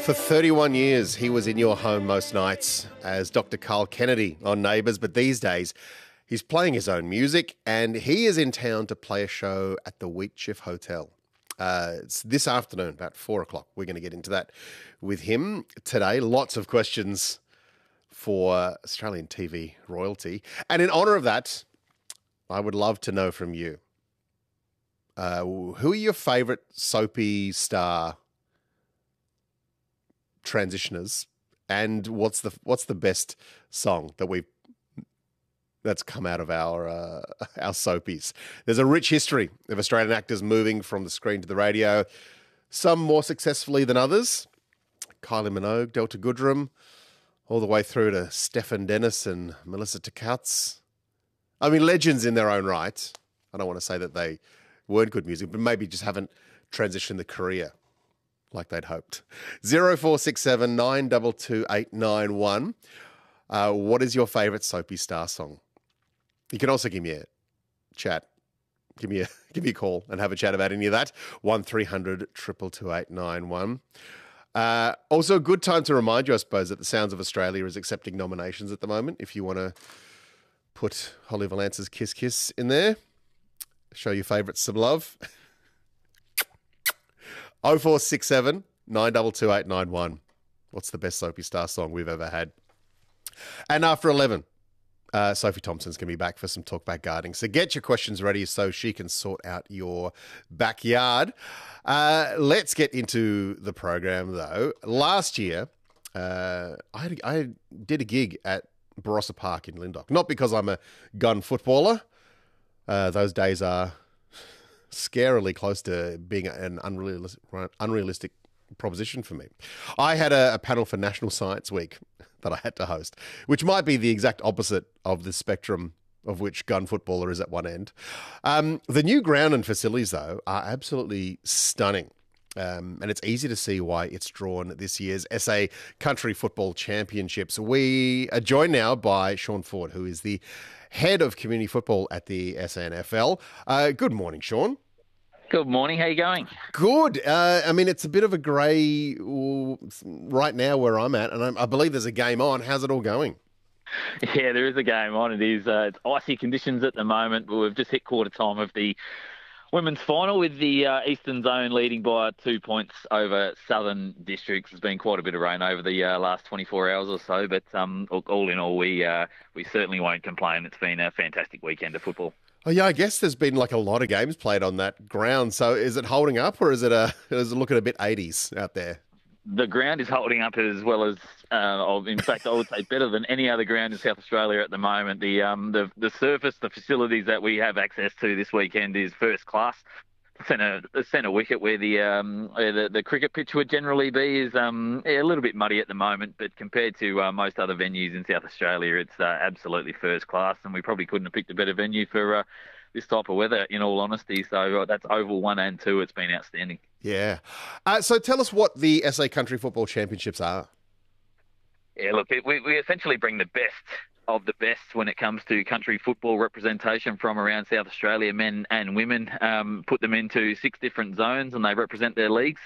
For 31 years, he was in your home most nights as Dr. Carl Kennedy on Neighbours, but these days he's playing his own music and he is in town to play a show at the Wheatshift Hotel. It's this afternoon, about 4 o'clock. We're going to get into that with him today. Lots of questions for Australian TV royalty. And in honour of that, I would love to know from you, who are your favourite soapy star transitioners, and what's the best song that's come out of our soapies? There's a rich history of Australian actors moving from the screen to the radio, some more successfully than others. Kylie Minogue, Delta Goodrem, all the way through to Stefan Dennis and Melissa Takouts. I mean, legends in their own right. I don't want to say that they weren't good music, but maybe just haven't transitioned the career like they'd hoped. 0467 922 891. What is your favourite soapy star song? You can also give me a chat. Give me a call and have a chat about any of that. 1300 222 891. Also, a good time to remind you, I suppose, that the Sounds of Australia is accepting nominations at the moment. If you want to put Holly Valance's Kiss Kiss in there, show your favourites some love. 0467 922 891. What's the best soapy star song we've ever had? And after 11, Sophie Thompson's going to be back for some talkback gardening. So get your questions ready so she can sort out your backyard. Let's get into the program, though. Last year, I did a gig at Barossa Park in Lyndoch. Not because I'm a gun footballer. Those days are scarily close to being an unrealistic proposition for me. I had a panel for National Science Week that I had to host, which might be the exact opposite of the spectrum of which gun footballer is at one end. The new ground and facilities, though, are absolutely stunning. And it's easy to see why it's drawn this year's SA Country Football Championships. We are joined now by Sean Ford, who is the head of community football at the SANFL. Good morning, Sean. Good morning. How you going? Good. I mean, it's a bit of a grey right now where I'm at, and I believe there's a game on. How's it all going? Yeah, there is a game on. It's icy conditions at the moment, but we've just hit quarter time of the women's final with the Eastern Zone leading by 2 points over Southern Districts. There's been quite a bit of rain over the last 24 hours or so, but all in all, we certainly won't complain. It's been a fantastic weekend of football. Oh yeah, I guess there's been like a lot of games played on that ground. So is it holding up, or is it looking a bit 80s out there? The ground is holding up as well as, in fact, I would say better than any other ground in South Australia at the moment. The surface, the facilities that we have access to this weekend is first class. The centre wicket where the cricket pitch would generally be is a little bit muddy at the moment, but compared to most other venues in South Australia, it's absolutely first class, and we probably couldn't have picked a better venue for this type of weather, in all honesty. So that's Oval 1 and 2. It's been outstanding. Yeah. So tell us what the SA Country Football Championships are. Yeah, look, we essentially bring the best of the best when it comes to country football representation from around South Australia, men and women, put them into 6 different zones and they represent their leagues.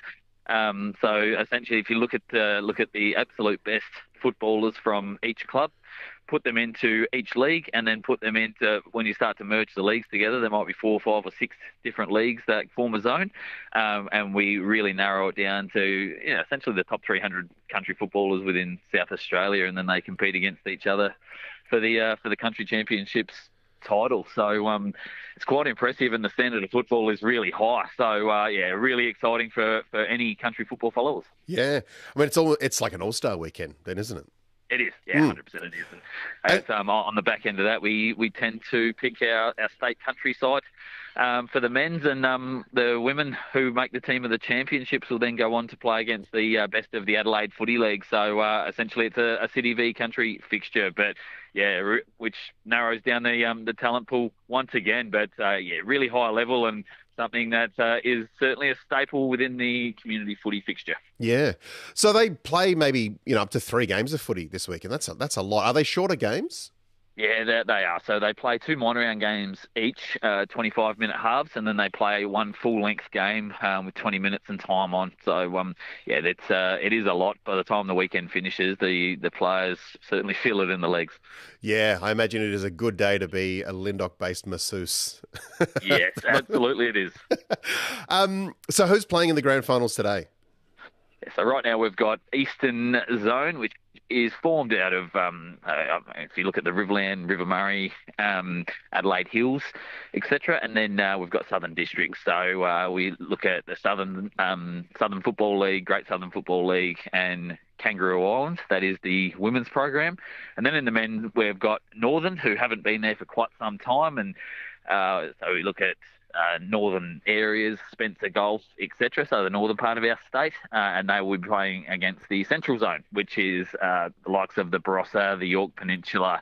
So essentially, if you look at the absolute best footballers from each club, put them into each league, and then put them into, when you start to merge the leagues together, there might be 4, 5 or 6 different leagues that form a zone. And we really narrow it down to essentially the top 300 country footballers within South Australia, and then they compete against each other for the country championships title. So it's quite impressive, and the standard of football is really high. So really exciting for any country football followers. Yeah, I mean it's like an all-star weekend then, isn't it? It is, yeah, 100% it is. And on the back end of that, we tend to pick our state country side for the men's, and the women who make the team of the championships will then go on to play against the best of the Adelaide Footy League. So essentially it's a City v Country fixture, but which narrows down the talent pool once again. But really high level, and something that is certainly a staple within the community footy fixture. Yeah. So they play maybe up to 3 games of footy this week, and that's a lot. Are they shorter games? Yeah, they are. So they play two minor round games each, 25-minute halves, and then they play one full-length game with 20 minutes and time on. So, yeah, it is a lot. By the time the weekend finishes, the players certainly feel it in the legs. Yeah, I imagine it is a good day to be a Lindok-based masseuse. Yes, absolutely it is. So who's playing in the grand finals today? So right now we've got Eastern Zone, which is formed out of, if you look at the Riverland, River Murray, Adelaide Hills, etc., and then we've got Southern Districts. So we look at the Southern Football League, Great Southern Football League, and Kangaroo Island. That is the women's program, and then in the men we've got Northern, who haven't been there for quite some time, and so we look at northern areas, Spencer Gulf, etc. So the northern part of our state, and they will be playing against the Central Zone, which is the likes of the Barossa, the Yorke Peninsula.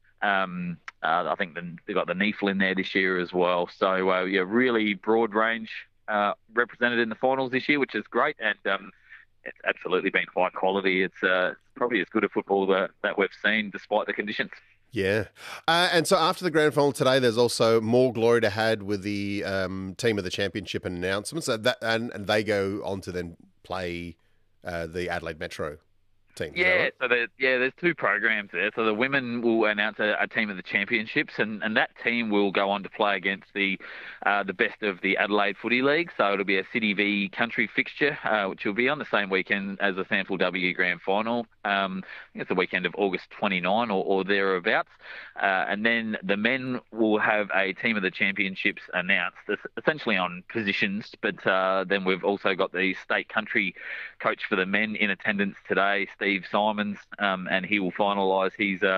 I think they've got the Neefle in there this year as well. So yeah, really broad range represented in the finals this year, which is great, and it's absolutely been high quality. It's probably as good a football that we've seen, despite the conditions. Yeah. And so after the grand final today, there's also more glory to had with the team of the championship announcements. And they go on to then play the Adelaide Metro team. Yeah, so there's two programs there. So the women will announce a team of the championships, and that team will go on to play against the best of the Adelaide Footy League. So it'll be a City v Country fixture, which will be on the same weekend as the SANFL W Grand Final. I think it's the weekend of August 29 or thereabouts. And then the men will have a team of the championships announced, essentially on positions. But then we've also got the state country coach for the men in attendance today, Steve Simons, and he will finalise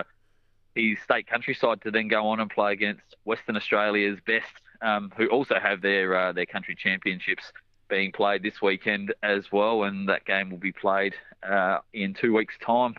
his state countryside to then go on and play against Western Australia's best, who also have their country championships being played this weekend as well, and that game will be played in 2 weeks' time.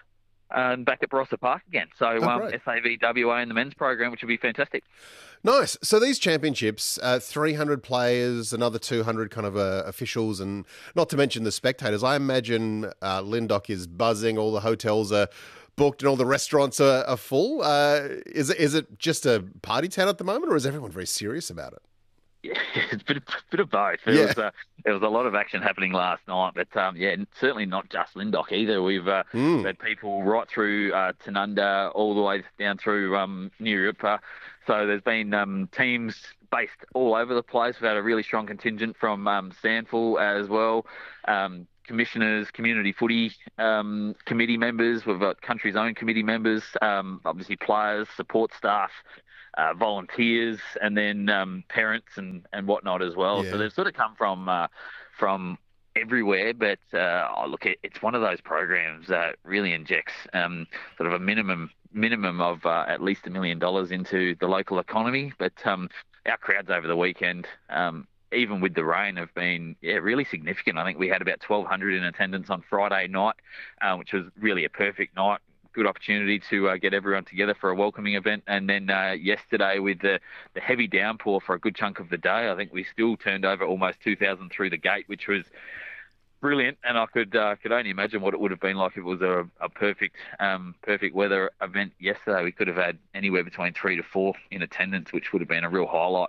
And back at Barossa Park again. So SAVWA in the men's program, which will be fantastic. Nice. So these championships, 300 players, another 200 kind of officials, and not to mention the spectators. I imagine Lindok is buzzing, all the hotels are booked and all the restaurants are full. Is it just a party town at the moment, or is everyone very serious about it? Yeah, it's a bit of both. There was a lot of action happening last night, but certainly not just Lindok either. We've had people right through Tanunda, all the way down through New-Rupa. So there's been teams based all over the place. We've had a really strong contingent from SANFL as well. Commissioners, community footy committee members. We've got country's own committee members, obviously players, support staff, volunteers, and then parents and whatnot as well. Yeah. So they've sort of come from everywhere, but look, it's one of those programs that really injects sort of a minimum of at least $1 million into the local economy. But our crowds over the weekend, even with the rain, have been really significant. I think we had about 1,200 in attendance on Friday night, which was really a perfect night. Good opportunity to get everyone together for a welcoming event. And then yesterday, with the heavy downpour for a good chunk of the day, I think we still turned over almost 2,000 through the gate, which was brilliant. And I could only imagine what it would have been like if it was a perfect weather event yesterday. We could have had anywhere between 3 to 4 in attendance, which would have been a real highlight.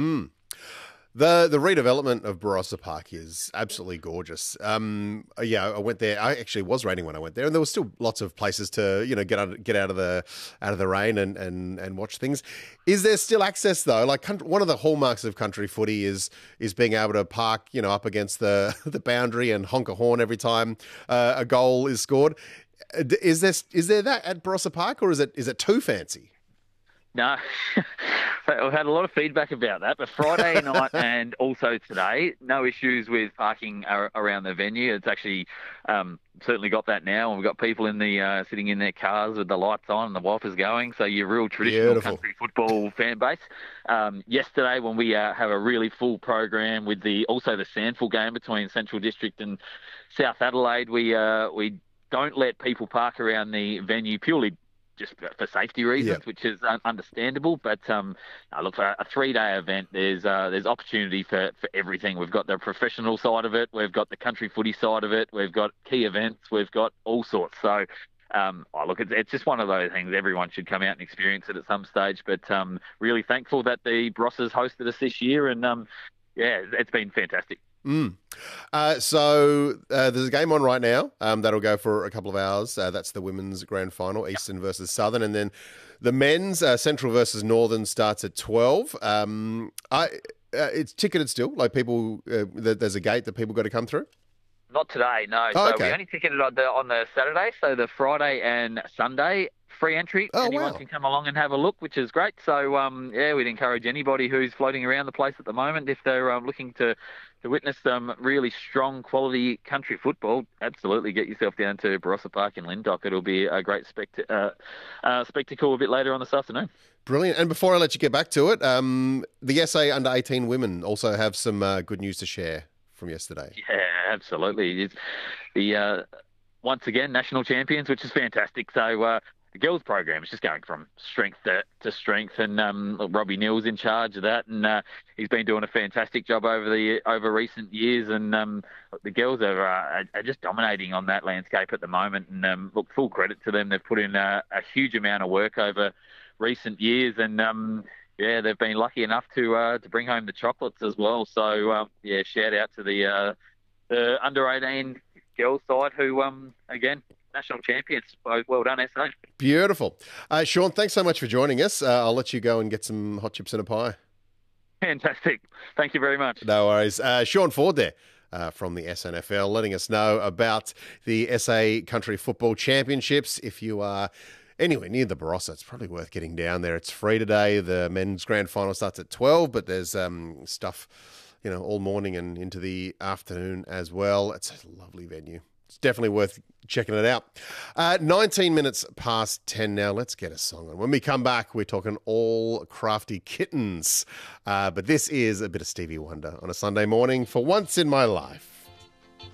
The redevelopment of Barossa Park is absolutely gorgeous. I went there. I actually was raining when I went there, and there was still lots of places to get out of the rain and watch things. Is there still access though? Like one of the hallmarks of country footy is being able to park up against the boundary and honk a horn every time a goal is scored. Is there that at Barossa Park, or is it too fancy? No, I've had a lot of feedback about that, but Friday night and also today, no issues with parking around the venue. It's actually certainly got that now, and we've got people in the sitting in their cars with the lights on and the wipers going. So your real traditional country football fan base. Yesterday, when we have a really full program with also the SANFL game between Central District and South Adelaide, we don't let people park around the venue purely just for safety reasons, which is understandable. But look, for a 3-day event, there's opportunity for everything. We've got the professional side of it, we've got the country footy side of it, we've got key events, we've got all sorts. So Look, it's just one of those things. Everyone should come out and experience it at some stage. But really thankful that the Brosses hosted us this year, and yeah, it's been fantastic. So there's a game on right now that'll go for a couple of hours. That's the women's grand final, Eastern versus Southern, and then the men's Central versus Northern starts at 12. It's ticketed still. Like people, there's a gate that people got to come through. Not today, no. Oh, So okay. we only ticketed on the Saturday, so the Friday and Sunday free entry. Oh, Anyone wow. can come along and have a look, which is great. So yeah, we'd encourage anybody who's floating around the place at the moment, if they're looking to witness some really strong quality country football, absolutely get yourself down to Barossa Park in Lyndoch. It'll be a great spectacle a bit later on this afternoon. Brilliant. And before I let you get back to it, the SA under 18 women also have some good news to share from yesterday. Yeah, absolutely. It's the once again national champions, which is fantastic. So the girls program is just going from strength to strength, and Robbie Neal's in charge of that, and he's been doing a fantastic job over recent years. And the girls are just dominating on that landscape at the moment. And look, full credit to them. They've put in a huge amount of work over recent years, and yeah, they've been lucky enough to bring home the chocolates as well. So yeah, shout out to the under 18 girls side who again, national champions. Well done, SA. Beautiful. Sean, thanks so much for joining us. I'll let you go and get some hot chips and a pie. Fantastic. Thank you very much. No worries. Sean Ford there. From the SNFL, letting us know about the SA Country Football Championships. If you are anywhere near the Barossa, it's probably worth getting down there. It's free today. The men's grand final starts at 12, but there's stuff, all morning and into the afternoon as well. It's a lovely venue. It's definitely worth checking it out. 19 minutes past 10 now. Let's get a song on. When we come back, we're talking all crafty kittens. But this is a bit of Stevie Wonder on a Sunday morning for once in my life.